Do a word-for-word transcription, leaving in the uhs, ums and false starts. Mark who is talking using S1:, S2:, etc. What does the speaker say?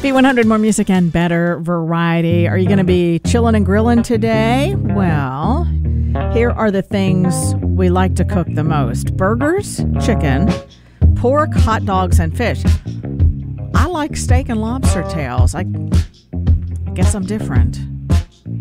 S1: B one hundred, more music and better variety. Are you going to be chilling and grilling today? Well, here are the things we like to cook the most. Burgers, chicken, pork, hot dogs, and fish. I like steak and lobster tails. I, I guess I'm different.